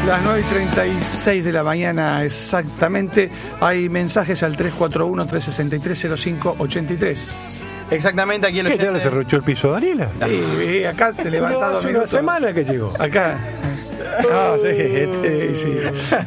Las 9:36 de la mañana exactamente. Hay mensajes al 341-363-0583. Exactamente, aquí ¿Qué ya le cerruchó el piso, Daniela? Sí, acá te levantás 2 minutos. Una semana que llegó. Acá. No, sí,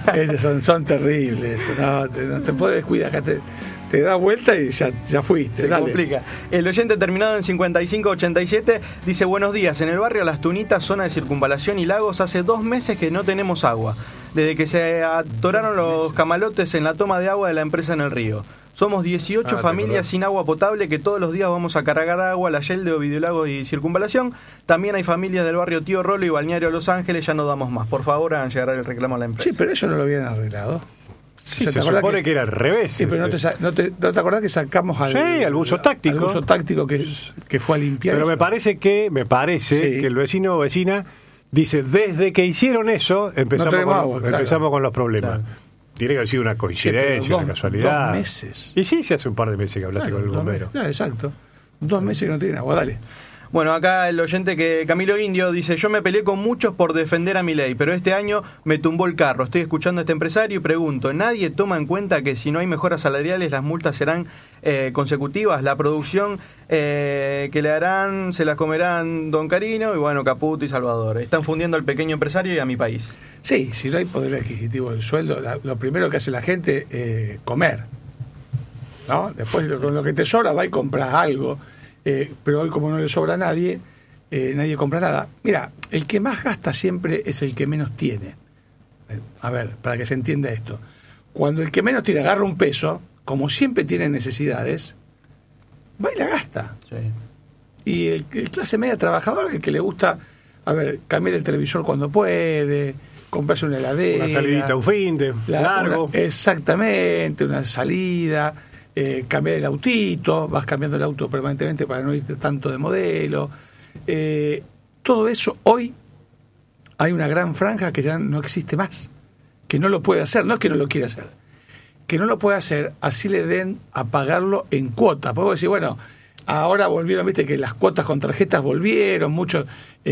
son terribles. No te puedes descuidar. Acá te da vuelta y ya fuiste. Se dale. complica. El oyente terminado en 5587 dice: buenos días, en el barrio Las Tunitas, zona de Circunvalación y Lagos, hace 2 meses que no tenemos agua, desde que se atoraron los camalotes en la toma de agua de la empresa en el río. Somos 18 familias sin agua potable que todos los días vamos a cargar agua a la Yelde, Ovidio Lagos y Circunvalación. También hay familias del barrio Tío Rolo y Balneario Los Ángeles, ya no damos más. Por favor, hagan llegar el reclamo a la empresa. Sí, pero eso no lo habían arreglado. Sí, se supone que era al revés. Sí, pero ¿no te acordás que sacamos al buzo táctico? Al buzo táctico que fue a limpiar. Pero eso. me parece que el vecino o vecina dice, desde que hicieron eso, empezamos con los problemas. Claro. Tiene que haber sido una coincidencia, una casualidad. 2 meses. Y sí, hace un par de meses que hablaste con el bombero. Exacto. 2 meses que no tienen agua, dale. Bueno, acá el oyente Camilo Indio dice: yo me peleé con muchos por defender a Milei, pero este año me tumbó el carro. Estoy escuchando a este empresario y pregunto, ¿nadie toma en cuenta que si no hay mejoras salariales las multas serán consecutivas? La producción que le harán se las comerán Don Carino y bueno, Caputo y Salvador. Están fundiendo al pequeño empresario y a mi país. Sí, si no hay poder adquisitivo del sueldo, lo primero que hace la gente comer, ¿no? Después con lo que te sobra va y compras algo. Pero hoy como no le sobra a nadie, nadie compra nada. Mira, el que más gasta siempre es el que menos tiene. A ver, para que se entienda esto. Cuando el que menos tiene agarra un peso, como siempre tiene necesidades, va y la gasta. Sí. Y el clase media trabajador, el que le gusta, a ver, cambiar el televisor cuando puede, comprarse una heladera, una salidita, un fin de largo. Exactamente, una salida. Cambiar el autito, vas cambiando el auto permanentemente para no irte tanto de modelo. Todo eso hoy hay una gran franja que ya no existe más, que no lo puede hacer, no es que no lo quiera hacer, que no lo puede hacer, así le den a pagarlo en cuotas. Podemos decir, bueno, ahora volvieron, viste que las cuotas con tarjetas volvieron, muchos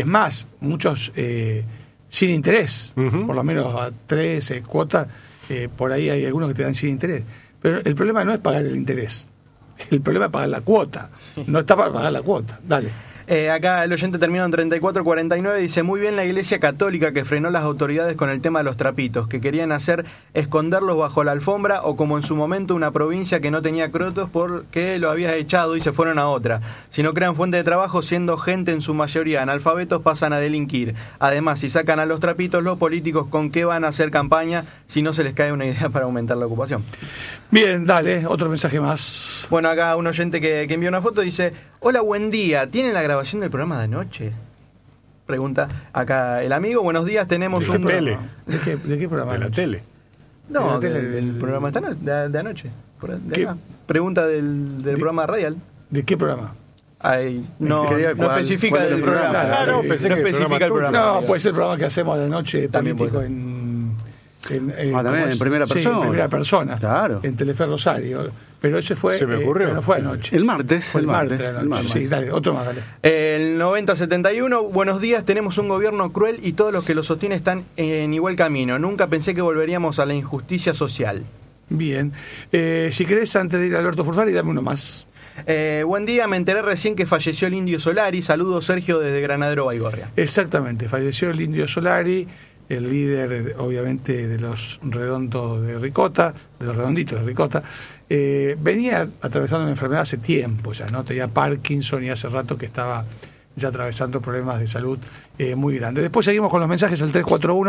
sin interés, por lo menos a 13 cuotas, por ahí hay algunos que te dan sin interés. Pero el problema no es pagar el interés, el problema es pagar la cuota. No está para pagar la cuota. Dale. Acá el oyente terminó en 3449, dice: muy bien la Iglesia Católica que frenó las autoridades con el tema de los trapitos, que querían hacer esconderlos bajo la alfombra, o como en su momento una provincia que no tenía crotos porque lo había echado y se fueron a otra. Si no crean fuente de trabajo, siendo gente en su mayoría analfabetos, pasan a delinquir. Además, si sacan a los trapitos, los políticos, ¿con qué van a hacer campaña si no se les cae una idea para aumentar la ocupación? Bien, dale, otro mensaje más. Bueno, acá un oyente que envió una foto dice: hola, buen día, ¿tienen la grabación del programa de anoche? Pregunta acá el amigo. Buenos días, tenemos un... tele. ¿De qué programa? De la tele. No, del programa de anoche. Pregunta del programa radial. ¿De qué programa? Ay, no especifica el programa. No especifica el programa. No, puede ser el programa que hacemos de noche político en primera persona. Sí, en primera persona. Claro. En Telefe Rosario. Pero ese fue. Se me ocurrió. No fue anoche. El martes. El martes. Sí, dale, otro más, dale. El 9071, buenos días, tenemos un gobierno cruel y todos los que lo sostienen están en igual camino. Nunca pensé que volveríamos a la injusticia social. Bien. Si querés, antes de ir a Alberto Furfari, dame uno más. Buen día, me enteré recién que falleció el Indio Solari. Saludos, Sergio, desde Granadero, Baigorria. Exactamente, falleció el Indio Solari, el líder, obviamente, de los redondos de Ricota, de los redonditos de Ricota. Venía atravesando una enfermedad hace tiempo ya, ¿no? Tenía Parkinson y hace rato que estaba ya atravesando problemas de salud muy grandes. Después seguimos con los mensajes al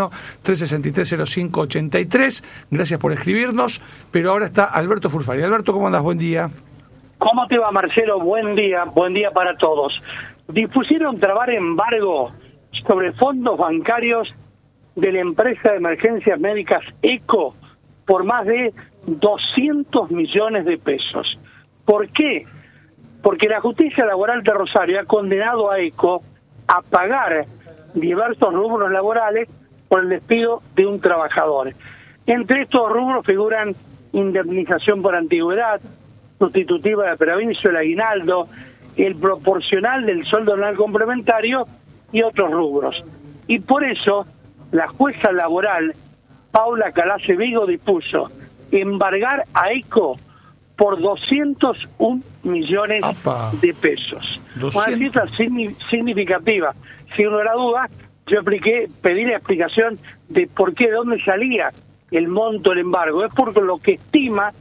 341-363-0583. Gracias por escribirnos, pero ahora está Alberto Furfari. Alberto, ¿cómo andas? Buen día. ¿Cómo te va, Marcelo? Buen día para todos. Dispusieron trabar embargo sobre fondos bancarios de la empresa de emergencias médicas ECO por más de 200 millones de pesos. ¿Por qué? Porque la justicia laboral de Rosario ha condenado a ECO a pagar diversos rubros laborales por el despido de un trabajador. Entre estos rubros figuran indemnización por antigüedad, sustitutiva de preaviso, el aguinaldo, el proporcional del sueldo anual complementario y otros rubros. Y por eso la jueza laboral Paula Calace Vigo dispuso embargar a ECO por 201 millones de pesos. 200. Una cifra significativa. Sin lugar a duda, yo pedí la explicación de por qué, de dónde salía el monto del embargo. Es por lo que estima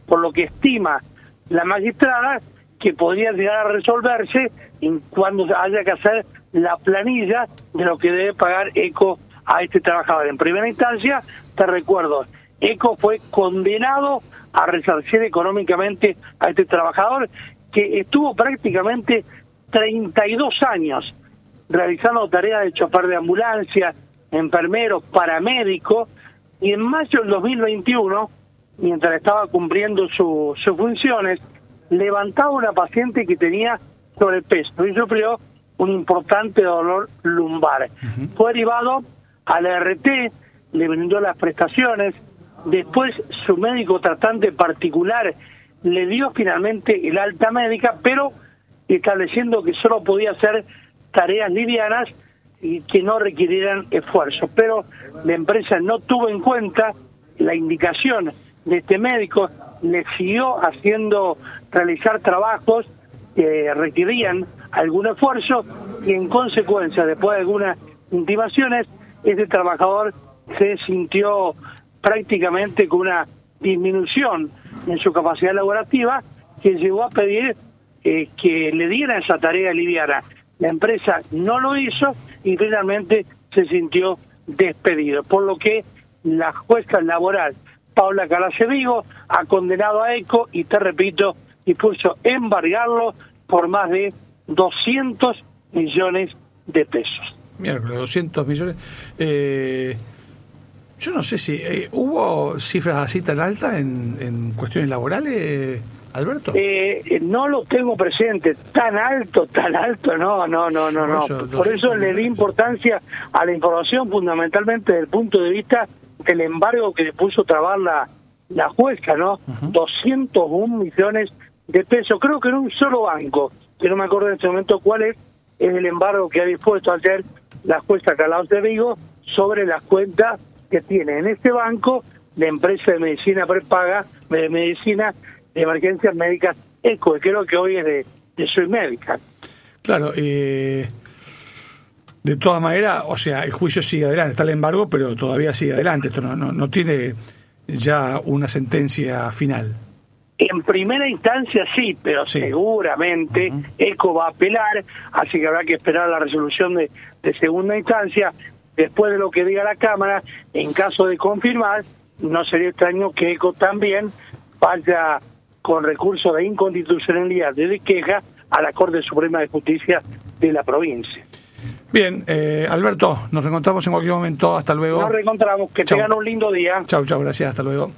la magistrada que podría llegar a resolverse cuando haya que hacer la planilla de lo que debe pagar ECO a este trabajador. En primera instancia, te recuerdo, ECO fue condenado a resarcir económicamente a este trabajador que estuvo prácticamente 32 años realizando tareas de chofer de ambulancia, enfermero, paramédico, y en mayo del 2021, mientras estaba cumpliendo sus funciones, levantaba una paciente que tenía sobrepeso y sufrió un importante dolor lumbar. Fue derivado a la RT, le brindó las prestaciones, después su médico tratante particular le dio finalmente el alta médica, pero estableciendo que solo podía hacer tareas livianas y que no requirieran esfuerzo. Pero la empresa no tuvo en cuenta la indicación de este médico, le siguió realizar trabajos que requerían algún esfuerzo y en consecuencia, después de algunas intimaciones, este trabajador se sintió prácticamente con una disminución en su capacidad laborativa que llegó a pedir que le dieran esa tarea liviana. La empresa no lo hizo y finalmente se sintió despedido, por lo que la jueza laboral Paula Calace Vigo ha condenado a ECO y, te repito, dispuso embargarlo por más de 200 millones de pesos. Miércoles, 200 millones. Yo no sé si hubo cifras así tan altas en cuestiones laborales, Alberto. No lo tengo presente. Tan alto, no. Por eso le di importancia a la información, fundamentalmente desde el punto de vista del embargo que le puso trabar la jueza, ¿no? 201 millones de pesos. Creo que en un solo banco, que no me acuerdo en este momento cuál es el embargo que ha dispuesto ayer la jueza Calace Vigo sobre las cuentas que tiene en este banco la empresa de medicina prepaga, de medicina de emergencias médicas ECO, que creo que hoy es de Soy Médica. Claro, de todas maneras, o sea, el juicio sigue adelante, está el embargo, pero todavía sigue adelante, esto no tiene ya una sentencia final. En primera instancia sí, pero sí, seguramente ECO va a apelar, así que habrá que esperar la resolución de segunda instancia. Después de lo que diga la Cámara, en caso de confirmar, no sería extraño que ECO también vaya con recurso de inconstitucionalidad de queja a la Corte Suprema de Justicia de la provincia. Bien, Alberto, nos reencontramos en cualquier momento. Hasta luego. Nos reencontramos. Que tengan un lindo día. Chau, gracias. Hasta luego.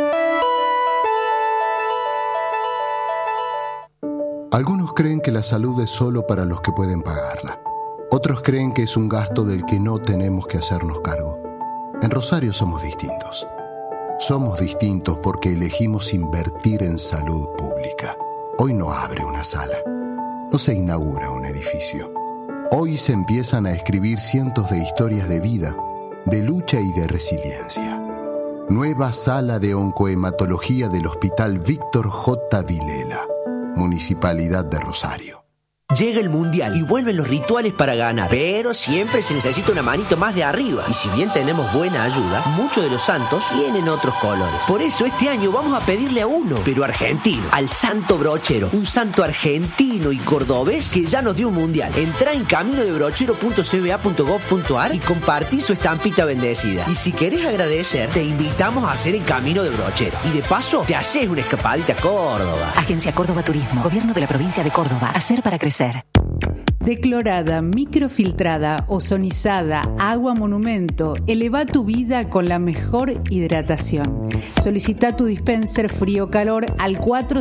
Algunos creen que la salud es solo para los que pueden pagarla. Otros creen que es un gasto del que no tenemos que hacernos cargo. En Rosario somos distintos. Somos distintos porque elegimos invertir en salud pública. Hoy no abre una sala. No se inaugura un edificio. Hoy se empiezan a escribir cientos de historias de vida, de lucha y de resiliencia. Nueva sala de oncohematología del Hospital Víctor J. Vilela, Municipalidad de Rosario. Llega el Mundial y vuelven los rituales para ganar, pero siempre se necesita una manito más de arriba. Y si bien tenemos buena ayuda, muchos de los santos tienen otros colores. Por eso este año vamos a pedirle a uno, pero argentino, al Santo Brochero, un santo argentino y cordobés que ya nos dio un Mundial. Entrá en caminodebrochero.cba.gov.ar y compartí su estampita bendecida. Y si querés agradecer, te invitamos a hacer el Camino de Brochero. Y de paso, te haces una escapadita a Córdoba. Agencia Córdoba Turismo, Gobierno de la Provincia de Córdoba. Hacer para crecer. Declorada, microfiltrada, ozonizada, agua monumento. Eleva tu vida con la mejor hidratación. Solicita tu dispenser frío-calor al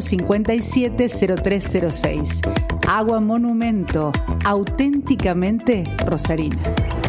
457-0306. Agua monumento, auténticamente rosarina.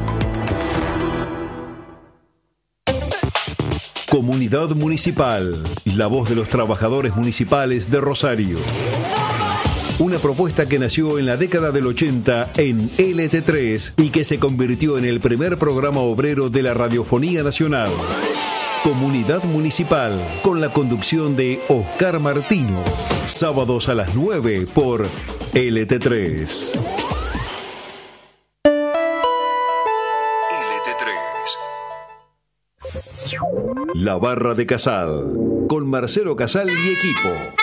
Comunidad Municipal, la voz de los trabajadores municipales de Rosario. Una propuesta que nació en la década del 80 en LT3 y que se convirtió en el primer programa obrero de la Radiofonía Nacional. Comunidad Municipal, con la conducción de Oscar Martino. Sábados a las 9 por LT3. LT3. La Barra de Casal, con Marcelo Casal y equipo.